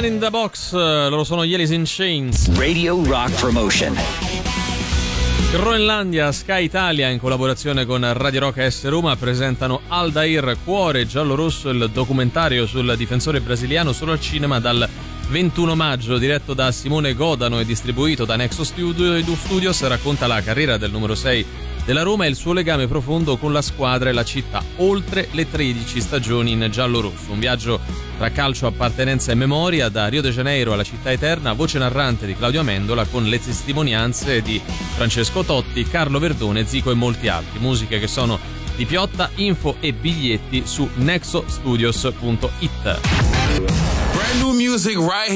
Man in the Box, loro sono gli Alice in Chains. Radio Rock Promotion. Groenlandia, Sky Italia in collaborazione con Radio Rock S Roma presentano Aldair, Cuore giallo-rosso, il documentario sul difensore brasiliano, solo al cinema dal 21 maggio, diretto da Simone Godano e distribuito da Nexo Studios. Racconta la carriera del numero 6 della Roma e il suo legame profondo con la squadra e la città, oltre le 13 stagioni in giallo-rosso. Un viaggio tra calcio, appartenenza e memoria, da Rio de Janeiro alla città eterna, voce narrante di Claudio Amendola con le testimonianze di Francesco Totti, Carlo Verdone, Zico e molti altri. Musiche che sono di Piotta. Info e biglietti su nexostudios.it. Brand new music right here.